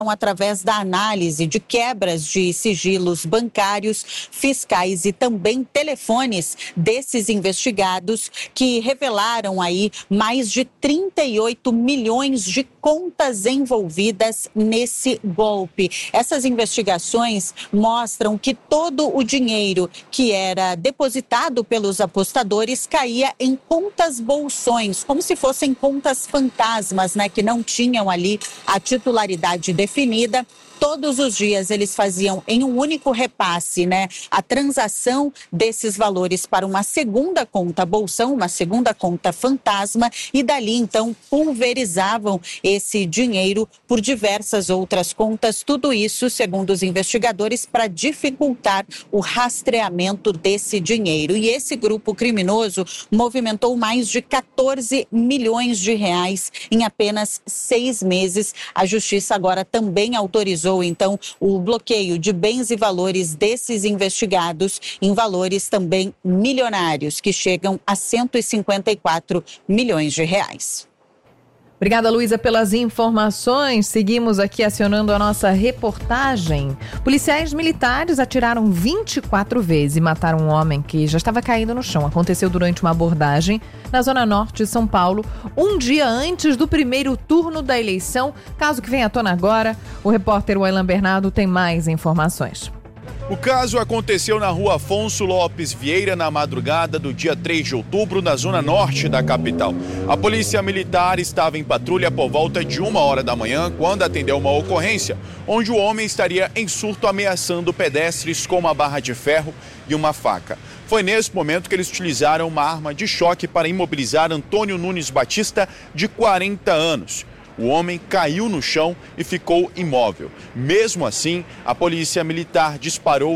através da análise de quebras de sigilos bancários, fiscais e também telefones desses investigados, que revelaram aí mais de 38 milhões de contas envolvidas nesse golpe. Essas investigações mostram que todo o dinheiro que era depositado pelos apostadores caía em contas bolsões, como se fossem contas fantasmas, né, que não tinham ali a titularidade definida. Todos os dias eles faziam em um único repasse, né, a transação desses valores para uma segunda conta bolsão, uma segunda conta fantasma, e dali então pulverizavam esse dinheiro por diversas outras contas. Tudo isso, segundo os investigadores, para dificultar o rastreamento desse dinheiro. E esse grupo criminoso movimentou mais de 14 milhões de reais em apenas 6 meses. A justiça agora também autorizou então o bloqueio de bens e valores desses investigados em valores também milionários, que chegam a 154 milhões de reais. Obrigada, Luísa, pelas informações. Seguimos aqui acionando a nossa reportagem. Policiais militares atiraram 24 vezes e mataram um homem que já estava caído no chão. Aconteceu durante uma abordagem na zona norte de São Paulo, um dia antes do primeiro turno da eleição. Caso que vem à tona agora, o repórter Wailan Bernardo tem mais informações. O caso aconteceu na rua Afonso Lopes Vieira na madrugada do dia 3 de outubro, na zona norte da capital. A polícia militar estava em patrulha por volta de 1h da manhã quando atendeu uma ocorrência onde o homem estaria em surto ameaçando pedestres com uma barra de ferro e uma faca. Foi nesse momento que eles utilizaram uma arma de choque para imobilizar Antônio Nunes Batista, de 40 anos. O homem caiu no chão e ficou imóvel. Mesmo assim, a polícia militar disparou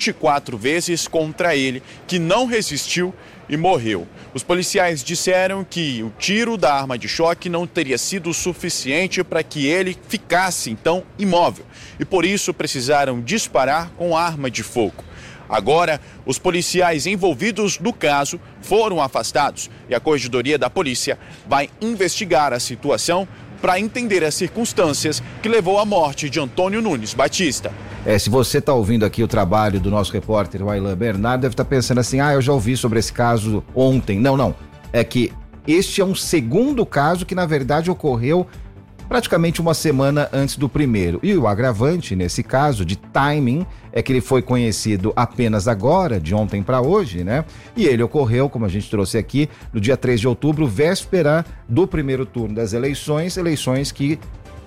24 vezes contra ele, que não resistiu e morreu. Os policiais disseram que o tiro da arma de choque não teria sido suficiente para que ele ficasse, então, imóvel. E por isso precisaram disparar com arma de fogo. Agora, os policiais envolvidos no caso foram afastados e a Corregedoria da Polícia vai investigar a situação para entender as circunstâncias que levou à morte de Antônio Nunes Batista. Se você está ouvindo aqui o trabalho do nosso repórter Wailan Bernardo, deve estar pensando assim, eu já ouvi sobre esse caso ontem. Não. É que este é um segundo caso que, na verdade, ocorreu praticamente uma semana antes do primeiro. E o agravante, nesse caso, de timing, é que ele foi conhecido apenas agora, de ontem para hoje, né? E ele ocorreu, como a gente trouxe aqui, no dia 3 de outubro, véspera do primeiro turno das eleições que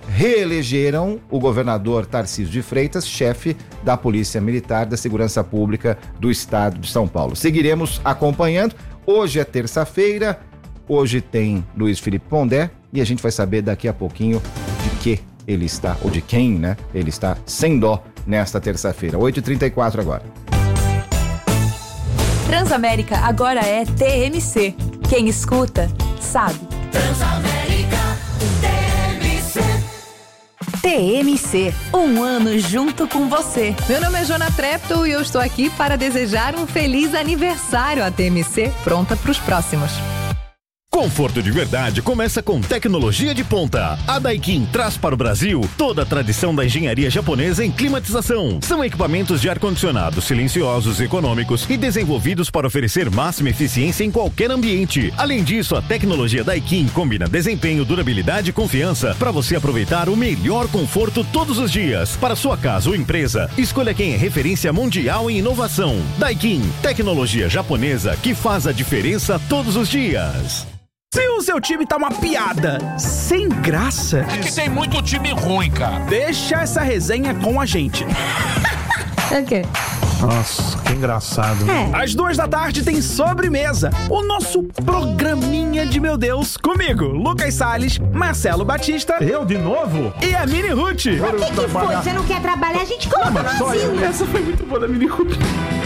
reelegeram o governador Tarcísio de Freitas, chefe da Polícia Militar da Segurança Pública do Estado de São Paulo. Seguiremos acompanhando. Hoje é terça-feira, hoje tem Luiz Felipe Pondé, e a gente vai saber daqui a pouquinho de que ele está, ou de quem, né? Ele está sem dó nesta terça-feira. 8h34 agora. Transamérica agora é TMC. Quem escuta, sabe. Transamérica, TMC. TMC, um ano junto com você. Meu nome é Jona Treptow e eu estou aqui para desejar um feliz aniversário à TMC, pronta para os próximos. Conforto de verdade começa com tecnologia de ponta. A Daikin traz para o Brasil toda a tradição da engenharia japonesa em climatização. São equipamentos de ar-condicionado silenciosos, econômicos e desenvolvidos para oferecer máxima eficiência em qualquer ambiente. Além disso, a tecnologia Daikin combina desempenho, durabilidade e confiança para você aproveitar o melhor conforto todos os dias. Para sua casa ou empresa, escolha quem é referência mundial em inovação. Daikin, tecnologia japonesa que faz a diferença todos os dias. Se o seu time tá uma piada sem graça... É que tem muito time ruim, cara. Deixa essa resenha com a gente. É o quê? Nossa, que engraçado. Às 2h tem Sobremesa, o nosso programinha de meu Deus, comigo, Lucas Salles, Marcelo Batista. Eu de novo? E a Mini Ruth. O que foi? Você não quer trabalhar? A gente coloca no asilo. Essa foi muito boa da Mini Ruth.